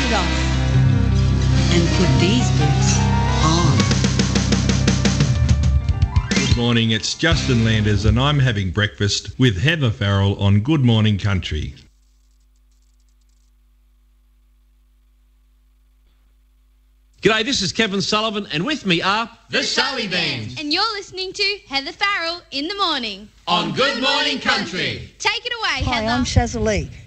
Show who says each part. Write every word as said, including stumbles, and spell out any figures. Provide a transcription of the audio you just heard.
Speaker 1: it off and put these boots on.
Speaker 2: Good morning, it's Justin Landers and I'm having breakfast with Heather Farrell on Good Morning Country.
Speaker 3: G'day, this is Kevin Sullivan and with me are
Speaker 4: The Sally Band.
Speaker 5: And you're listening to Heather Farrell in the morning.
Speaker 4: On Good Morning Country.
Speaker 5: Take it away,
Speaker 1: Hi,
Speaker 5: Heather.
Speaker 1: I'm Shazza Lee.